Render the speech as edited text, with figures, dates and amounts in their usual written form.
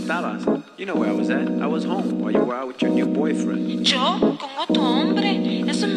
estabas? You know where I was at. I was home while you were out with your new boyfriend. ¿Yo? ¿Con otro hombre? Eso